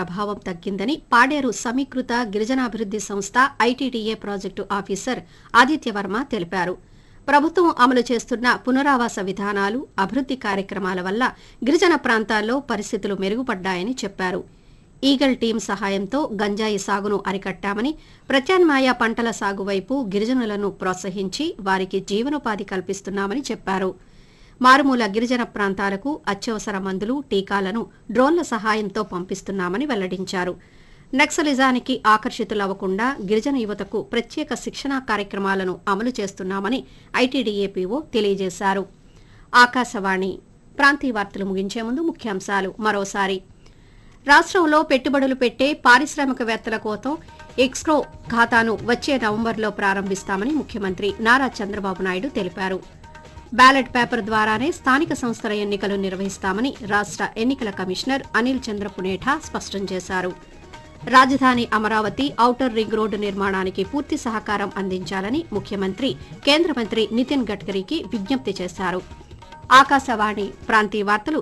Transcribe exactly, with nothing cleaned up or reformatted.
ప్రభావం తగ్గిందని పాడేరు సమీకృత గిరిజనాభివృద్ది సంస్థ ఐటీడీఏ ప్రాజెక్టు ఆఫీసర్ ఆదిత్యవర్మ తెలిపారు. ప్రభుత్వం అమలు చేస్తున్న పునరావాస విధానాలు, అభివృద్ది కార్యక్రమాల వల్ల గిరిజన ప్రాంతాల్లో పరిస్థితులు మెరుగుపడ్డాయని చెప్పారు. ఈగల్ టీం సహాయంతో గంజాయి సాగును అరికట్టామని, ప్రత్యామ్నాయ పంటల సాగు వైపు గిరిజనులను ప్రోత్సహించి వారికి జీవనోపాధి కల్పిస్తున్నామని చెప్పారు. మారుమూల గిరిజన ప్రాంతాలకు అత్యవసర మందులు, టీకాలను డ్రోన్ల సహాయంతో పంపిస్తున్నామని వెల్లడించారు. నక్సలిజానికి ఆకర్షితులవ్వకుండా గిరిజన యువతకు ప్రత్యేక శిక్షణా కార్యక్రమాలను అమలు చేస్తున్నామని ఐటీడీఏపీఓ తెలియజేశారు. ఆకాశవాణి ప్రాంతీయ వార్తలు ముగించే ముందు ముఖ్యాంశాలు మరోసారి. రాష్ట్రంలో పెట్టుబడులు పెట్టే పారిశ్రామికవేత్తల కోసం ఎక్స్క్రో ఖాతాను వచ్చే నవంబర్లో ప్రారంభిస్తామని ముఖ్యమంత్రి నారా చంద్రబాబు నాయుడు తెలిపారు. బ్యాలెట్ పేపర్ ద్వారానే స్థానిక సంస్థల ఎన్నికలు నిర్వహిస్తామని రాష్ట్ర ఎన్నికల కమిషనర్ అనిల్ చంద్ర పునేఠా స్పష్టం చేశారు. రాజధాని అమరావతి ఔటర్ రింగ్ రోడ్డు నిర్మాణానికి పూర్తి సహకారం అందించాలని ముఖ్యమంత్రి కేంద్ర మంత్రి నితిన్ గడ్కరీకి విజ్ఞప్తి చేశారు. ఆకాశవాణి ప్రాంతీయ వార్తలు